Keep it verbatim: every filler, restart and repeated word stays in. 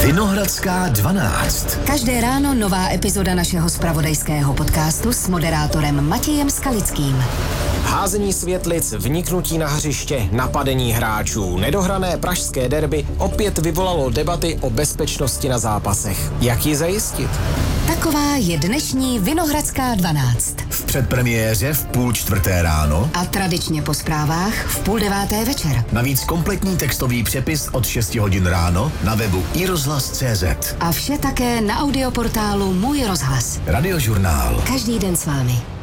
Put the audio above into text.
Vinohradská dvanáct. Každé ráno nová epizoda našeho zpravodajského podcastu s moderátorem Matějem Skalickým. Házení světlic, vniknutí na hřiště, napadení hráčů, nedohrané pražské derby opět vyvolalo debaty o bezpečnosti na zápasech. Jak ji zajistit? Taková je dnešní Vinohradská dvanáct. V předpremiéře v půl čtvrté ráno A tradičně po zprávách v půl deváté večer. navíc kompletní textový přepis od šesti hodin ráno na webu i rozhlas tečka cé zet. A vše také na audioportálu Můj rozhlas. Radiožurnál. Každý den s vámi.